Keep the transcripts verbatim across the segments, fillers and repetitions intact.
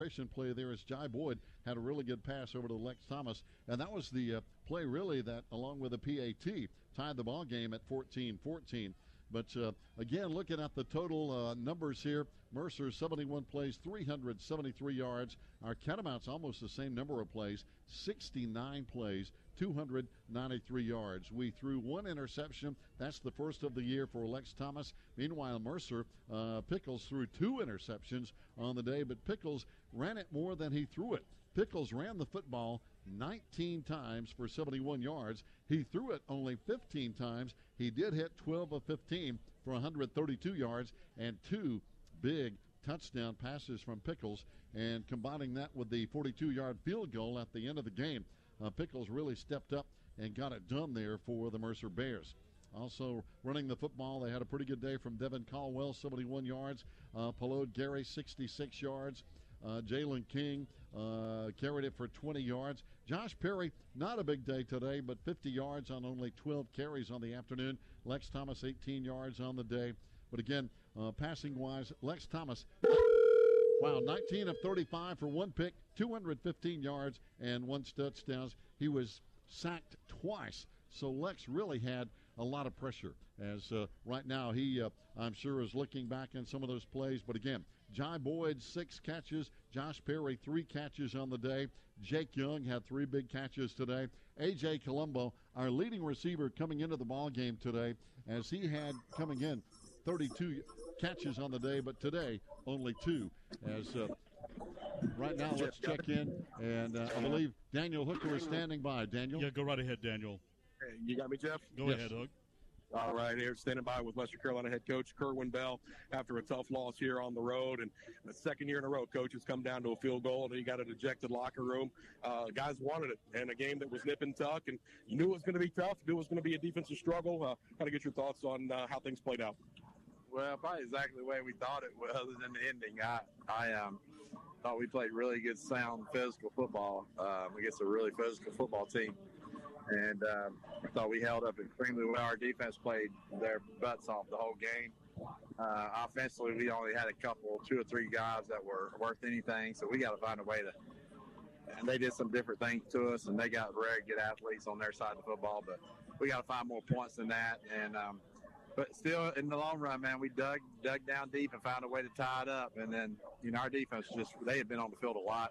separation play there as Jai Boyd had a really good pass over to Lex Thomas. And that was the uh, play, really, that, along with the P A T, tied the ball game at fourteen fourteen. But, uh, again, looking at the total uh, numbers here, Mercer, seventy-one plays, three hundred seventy-three yards. Our Catamounts, almost the same number of plays, sixty-nine plays, two hundred ninety-three yards. We threw one interception. That's the first of the year for Lex Thomas. Meanwhile, Mercer, uh, Pickles threw two interceptions on the day, but Pickles ran it more than he threw it. Pickles ran the football nineteen times for seventy-one yards. He threw it only fifteen times. He did hit twelve of fifteen for one hundred thirty-two yards and two big touchdown passes from Pickles. And combining that with the forty-two-yard field goal at the end of the game, uh, Pickles really stepped up and got it done there for the Mercer Bears. Also running the football, they had a pretty good day from Devin Caldwell, seventy-one yards. Uh, Pelode Gary, sixty-six yards. Uh, Jalen King uh, carried it for twenty yards. Josh Perry, not a big day today, but fifty yards on only twelve carries on the afternoon. Lex Thomas, eighteen yards on the day. But again, uh, passing-wise, Lex Thomas, wow, nineteen of thirty-five for one pick, two hundred fifteen yards, and one touchdown. He was sacked twice. So Lex really had a lot of pressure as uh, right now he, uh, I'm sure, is looking back in some of those plays. But again, Jai Boyd, six catches. Josh Perry, three catches on the day. Jake Young had three big catches today. A J Colombo, our leading receiver coming into the ball game today, as he had coming in thirty-two catches on the day, but today only two. As uh, right now, let's check in. And uh, I believe Daniel Hooker is standing by. Daniel? Yeah, go right ahead, Daniel. Hey, you got me, Jeff? Go Yes. ahead, Hook. All right, here standing by with Western Carolina head coach Kerwin Bell after a tough loss here on the road. And the second year in a row, coach, has come down to a field goal, and he got a dejected locker room. Uh, guys wanted it, and a game that was nip and tuck, and you knew it was going to be tough, knew it was going to be a defensive struggle. Uh, kind of get your thoughts on uh, how things played out. Well, probably exactly the way we thought it was, other than the ending. I, I um, thought we played really good, sound, physical football um, against a really physical football team. And um, I thought we held up extremely well. Our defense played their butts off the whole game. Uh, offensively, we only had a couple, two or three guys that were worth anything, so we got to find a way to – and they did some different things to us, and they got very good athletes on their side of the football, but we got to find more points than that. And um, But still, in the long run, man, we dug dug down deep and found a way to tie it up. And then, you know, our defense just – they had been on the field a lot.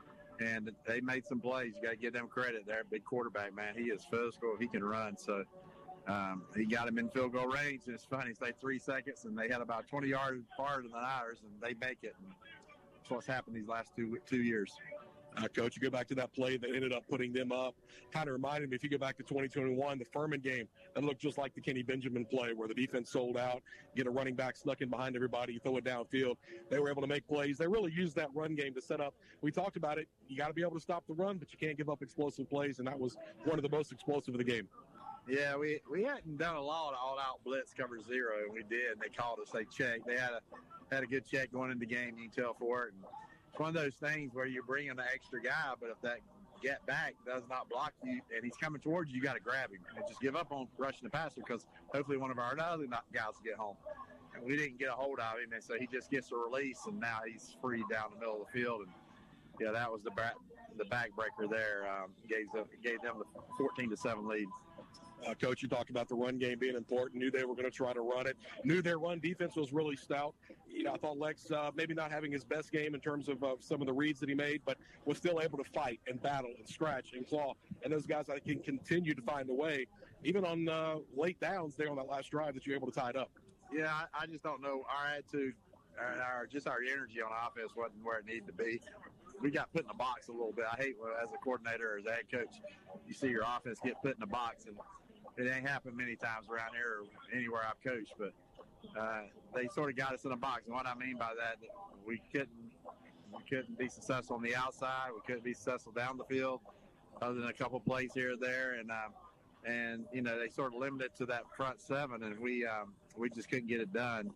And they made some plays. You got to give them credit. They're a big quarterback, man. He is physical. He can run. So um, he got him in field goal range. And it's funny. It's like three seconds, and they had about twenty yards farther than ours, and they make it. And that's what's happened these last two two years. Uh, Coach, you go back to that play that ended up putting them up. Kind of reminded me, if you go back to twenty twenty-one, the Furman game, that looked just like the Kenny Benjamin play where the defense sold out, get a running back snuck in behind everybody, you throw it downfield. They were able to make plays. They really used that run game to set up. We talked about it. You got to be able to stop the run, but you can't give up explosive plays, and that was one of the most explosive of the game. Yeah, we, we hadn't done a lot of all-out blitz cover zero, and we did. They called us. They checked. They had a had a good check going into the game. You can tell for it. And it's one of those things where you're bringing an extra guy, but if that get back does not block you and he's coming towards you, you got to grab him and just give up on rushing the passer because hopefully one of our other guys will get home. And we didn't get a hold of him, and so he just gets a release, and now he's free down the middle of the field. And yeah, that was the back, the backbreaker there. Um, gave them gave them the fourteen to seven lead. Uh, Coach, you talked about the run game being important. Knew they were going to try to run it. Knew their run defense was really stout. You know, I thought Lex uh, maybe not having his best game in terms of uh, some of the reads that he made, but was still able to fight and battle and scratch and claw. And those guys, I think, can continue to find a way, even on uh, late downs there on that last drive, that you're able to tie it up. Yeah, I, I just don't know. Our attitude, our, our just our energy on offense wasn't where it needed to be. We got put in the box a little bit. I hate when, as a coordinator or as a head coach, you see your offense get put in the box, and it ain't happened many times around here or anywhere I've coached, but uh, they sort of got us in a box. And what I mean by that, we couldn't we couldn't be successful on the outside. We couldn't be successful down the field, other than a couple plays here or there. And um, and you know, they sort of limited to that front seven, and we um, we just couldn't get it done.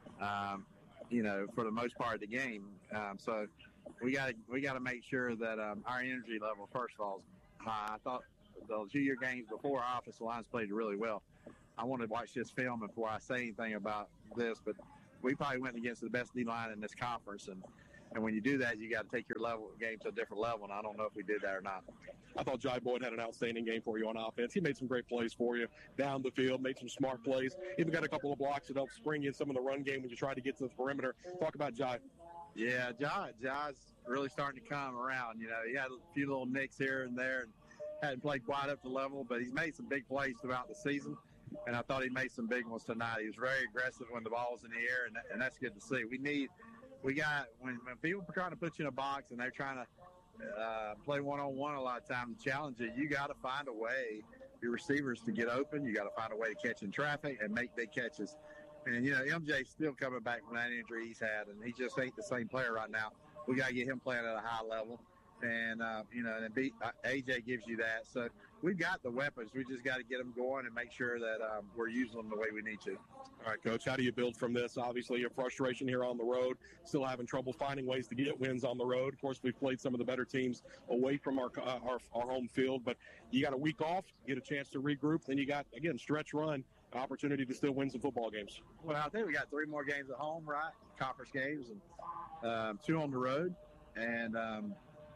Um, you know, for the most part of the game. Um, so we got to we got to make sure that um, our energy level, first of all, is high. I thought the two-year games before, our offensive lines played really well. I want to watch this film before I say anything about this, but we probably went against the best D line in this conference, and And when you do that, you got to take your level game to a different level. And I don't know if we did that or not. I thought Jai Boyd had an outstanding game for you on offense. He made some great plays for you down the field, made some smart plays. Even got a couple of blocks that helped spring you in some of the run game when you tried to get to the perimeter. Talk about Jai. Yeah, Jai, Jai's really starting to come around. You know, he had a few little nicks here and there and hadn't played quite up to level, but he's made some big plays throughout the season. And I thought he made some big ones tonight. He was very aggressive when the ball's in the air, and, and that's good to see. We need, we got, when, when people are trying to put you in a box and they're trying to uh, play one-on-one a lot of times to challenge you, you got to find a way, your receivers, to get open. You got to find a way to catch in traffic and make big catches. And, you know, M J's still coming back from that injury he's had, and he just ain't the same player right now. We got to get him playing at a high level. And, uh, you know, and B, uh, A J gives you that. So we've got the weapons. We just got to get them going and make sure that um, we're using them the way we need to. All right, Coach, how do you build from this? Obviously, your frustration here on the road, still having trouble finding ways to get wins on the road. Of course, we've played some of the better teams away from our, uh, our, our home field, but you got a week off, get a chance to regroup. Then you got, again, stretch run, opportunity to still win some football games. Well, I think we got three more games at home, right? Conference games, and um, two on the road. And, um,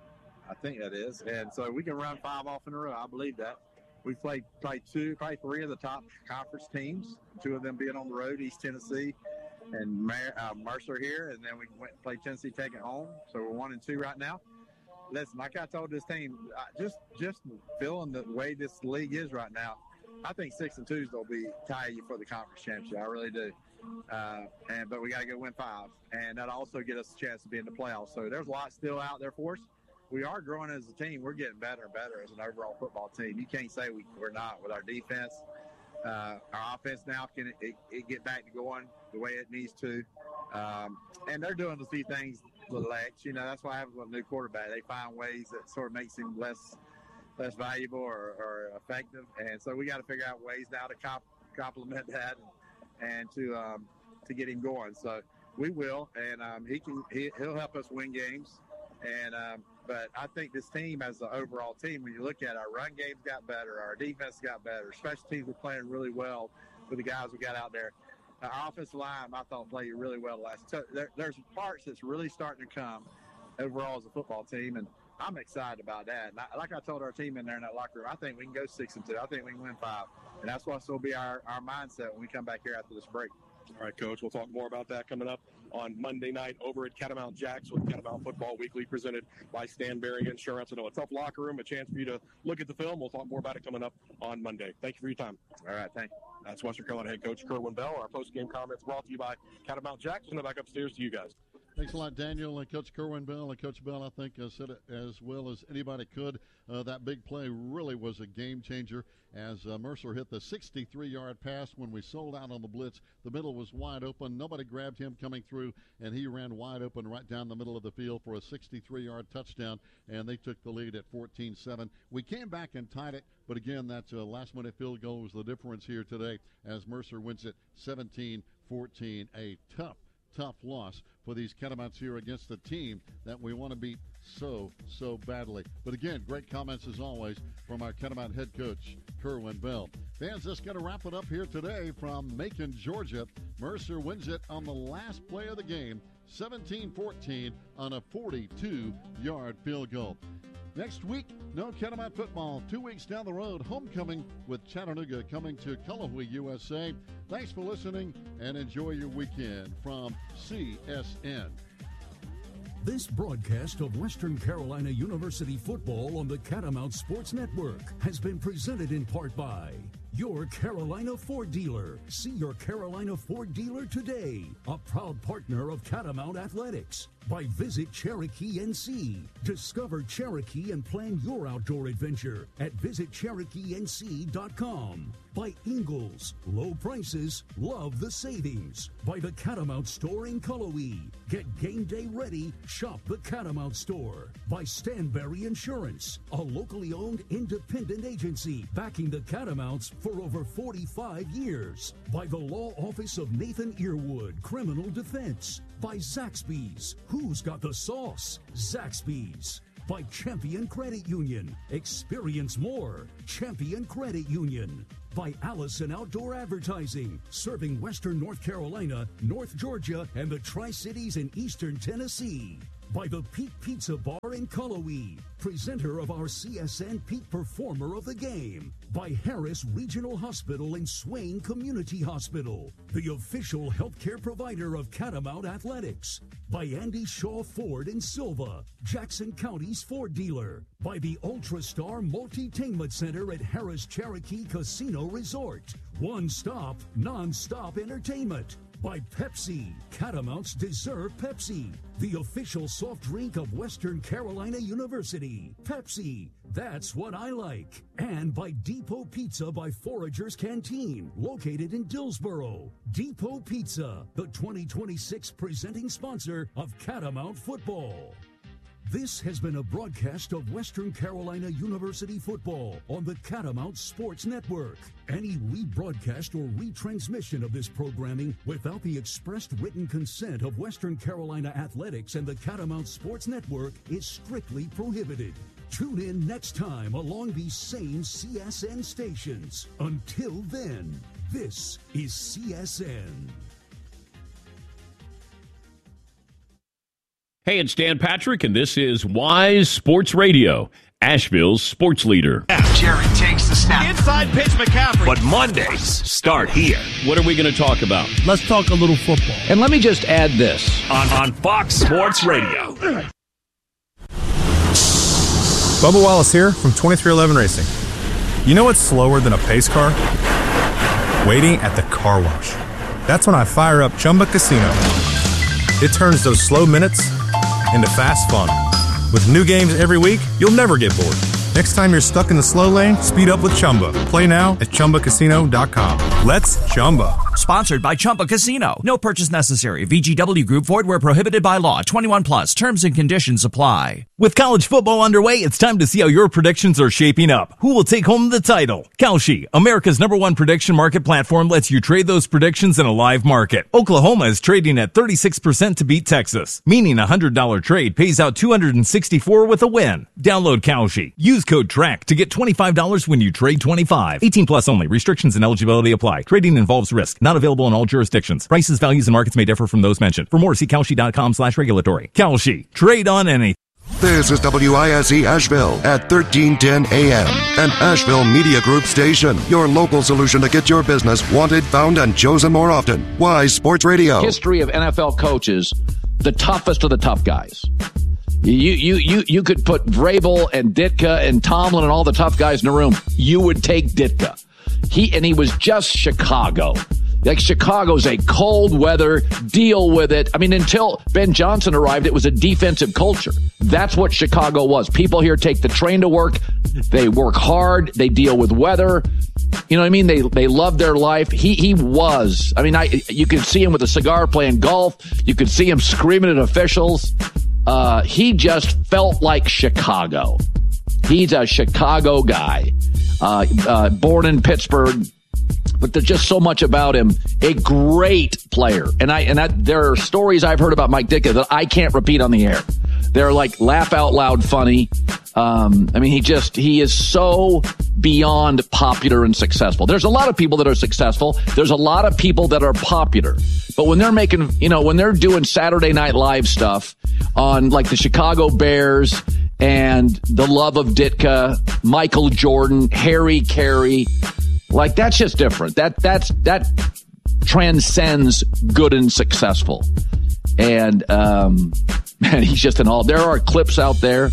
I think that is. And so we can run five off in a row. I believe that. We played, played two, probably three of the top conference teams, two of them being on the road, East Tennessee and Mer- uh, Mercer here. And then we went and played Tennessee Tech at home. So we're one and two right now. Listen, like I told this team, I just just feeling the way this league is right now, I think six and twos will be tie you for the conference championship. I really do. Uh, and But we got to go win five. And that'll also get us a chance to be in the playoffs. So there's a lot still out there for us. We are growing as a team. We're getting better and better as an overall football team. You can't say we, we're not with our defense. Uh, our offense now can it, it get back to going the way it needs to. Um, and they're doing a few things with Lex. You know, that's why I have a new quarterback. They find ways that sort of makes him less less valuable or, or effective. And so we got to figure out ways now to comp, complement that and, and to um, to get him going. So we will, and um, he can he, he'll help us win games. And um, but I think this team, as an overall team, when you look at it, our run game's got better, our defense got better, special teams are playing really well with the guys we got out there. Our offensive line, I thought, played really well last. So there, there's parts that's really starting to come overall as a football team, and I'm excited about that. And I, like I told our team in there in that locker room, I think we can go six and two. I think we can win five, and that's what's going to be our, our mindset when we come back here after this break. All right, Coach, we'll talk more about that coming up on Monday night over at Catamount Jacks with Catamount Football Weekly, presented by Stanberry Insurance. I know a tough locker room, a chance for you to look at the film. We'll talk more about it coming up on Monday. Thank you for your time. All right, thank you. That's Western Carolina head coach Kerwin Bell. Our post-game comments brought to you by Catamount Jacks. And back upstairs to you guys. Thanks a lot, Daniel. And Coach Kerwin Bell. And Coach Bell, I think, uh, said it as well as anybody could. Uh, that big play really was a game changer as uh, Mercer hit the sixty-three-yard pass when we sold out on the blitz. The middle was wide open. Nobody grabbed him coming through, and he ran wide open right down the middle of the field for a sixty-three-yard touchdown, and they took the lead at fourteen seven. We came back and tied it, but again, that uh, last-minute field goal was the difference here today as Mercer wins it seventeen fourteen. A tough tough loss for these Catamounts here against a team that we want to beat so, so badly. But again, great comments as always from our Catamount head coach, Kerwin Bell. Fans, just got to wrap it up here today from Macon, Georgia. Mercer wins it on the last play of the game, seventeen fourteen on a forty-two-yard field goal. Next week, no Catamount football. Two weeks down the road, homecoming with Chattanooga coming to Cullowhee, U S A. Thanks for listening and enjoy your weekend from C S N. This broadcast of Western Carolina University football on the Catamount Sports Network has been presented in part by your Carolina Ford dealer. See your Carolina Ford dealer today, a proud partner of Catamount Athletics. By Visit Cherokee N C. Discover Cherokee and plan your outdoor adventure at visit cherokee n c dot com. By Ingles. Low prices, love the savings. By the Catamount Store in Cullowhee. Get game day ready, shop the Catamount Store. By Stanberry Insurance, a locally owned independent agency backing the Catamounts for over forty-five years. By the Law Office of Nathan Earwood, Criminal Defense. By Zaxby's. Who's got the sauce? Zaxby's. By Champion Credit Union. Experience more. Champion Credit Union. By Allison Outdoor Advertising, serving Western North Carolina, North Georgia, and the Tri-Cities in Eastern Tennessee. By the Peak Pizza Bar in Cullowhee, presenter of our C S N Peak Performer of the Game. By Harris Regional Hospital and Swain Community Hospital, the official healthcare provider of Catamount Athletics. By Andy Shaw Ford in Silva, Jackson County's Ford dealer. By the Ultrastar Multitainment Center at Harris Cherokee Casino Resort. One stop, non-stop entertainment. By Pepsi. Catamounts deserve Pepsi. The official soft drink of Western Carolina University. Pepsi. That's what I like. And by Depot Pizza by Forager's Canteen, located in Dillsboro. Depot Pizza, the twenty twenty-six presenting sponsor of Catamount Football. This has been a broadcast of Western Carolina University football on the Catamount Sports Network. Any rebroadcast or retransmission of this programming without the expressed written consent of Western Carolina Athletics and the Catamount Sports Network is strictly prohibited. Tune in next time along these same C S N stations. Until then, this is C S N. Hey, it's Dan Patrick, and this is Wise Sports Radio, Asheville's sports leader. Jerry takes the snap. Inside pitch, McCaffrey. But Mondays start here. What are we going to talk about? Let's talk a little football. And let me just add this. On, on Fox Sports Radio. Bubba Wallace here from twenty-three eleven Racing. You know what's slower than a pace car? Waiting at the car wash. That's when I fire up Chumba Casino. It turns those slow minutes into fast fun. With new games every week, you'll never get bored. Next time you're stuck in the slow lane, speed up with Chumba. Play now at Chumba Casino dot com. Let's Chumba. Sponsored by Chumba Casino. No purchase necessary. V G W Group. Void where prohibited by law. twenty-one plus. Terms and conditions apply. With college football underway, it's time to see how your predictions are shaping up. Who will take home the title? Kalshi, America's number one prediction market platform, lets you trade those predictions in a live market. Oklahoma is trading at thirty-six percent to beat Texas, meaning a one hundred dollars trade pays out two hundred sixty-four dollars with a win. Download Kalshi. Use code TRACK to get twenty-five dollars when you trade twenty-five. eighteen plus only. Restrictions and eligibility apply. Trading involves risk. Not available in all jurisdictions. Prices, values, and markets may differ from those mentioned. For more, see Kalshi dot com slash regulatory. Kalshi. Trade on anything. This is W I S E Asheville at thirteen ten A M, an Asheville Media Group station. Your local solution to get your business wanted, found, and chosen more often. Wise Sports Radio. History of N F L coaches, the toughest of the tough guys. You you you you could put Vrabel and Ditka and Tomlin and all the tough guys in the room. You would take Ditka. He and he was just Chicago. Like, Chicago's a cold weather, deal with it. I mean, until Ben Johnson arrived, it was a defensive culture. That's what Chicago was. People here take the train to work. They work hard. They deal with weather. You know what I mean? They they love their life. He he was. I mean, I you could see him with a cigar playing golf. You could see him screaming at officials. Uh, he just felt like Chicago. He's a Chicago guy. Uh, uh, born in Pittsburgh. But there's just so much about him. A great player. And I and I, there are stories I've heard about Mike Ditka that I can't repeat on the air. They're like laugh out loud funny. Um, I mean, he just, he is so beyond popular and successful. There's a lot of people that are successful. There's a lot of people that are popular. But when they're making, you know, when they're doing Saturday Night Live stuff on like the Chicago Bears and the love of Ditka, Michael Jordan, Harry Carey, like, that's just different. That that's that transcends good and successful. And um, man, he's just an all. There are clips out there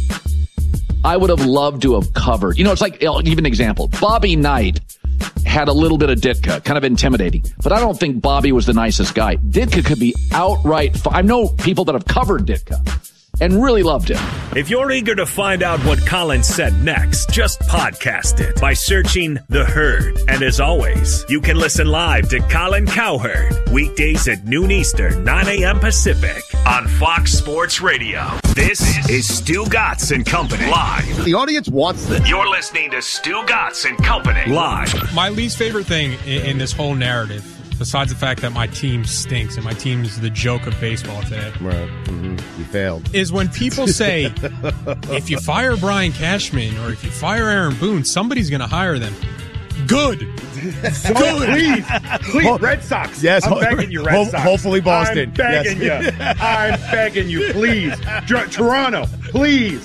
I would have loved to have covered. You know, it's like, I'll give an example. Bobby Knight had a little bit of Ditka, kind of intimidating, but I don't think Bobby was the nicest guy. Ditka could be outright. I know people that have covered Ditka and really loved him. If you're eager to find out what Colin said next, just podcast it by searching The Herd. And as always, you can listen live to Colin Cowherd weekdays at noon Eastern, nine a.m. Pacific on Fox Sports Radio. This is Stu Gatz and Company live. The audience wants this. You're listening to Stu Gatz and Company live. My least favorite thing in, in this whole narrative, besides the fact that my team stinks and my team is the joke of baseball today. Right. Mm-hmm. You failed. Is when people say, if you fire Brian Cashman or if you fire Aaron Boone, somebody's going to hire them. Good. So, please, please, Red Sox. Yes, I'm begging you, Red ho- Sox. Hopefully Boston. I'm begging yes. you. I'm begging you, please. Dr- Toronto, please.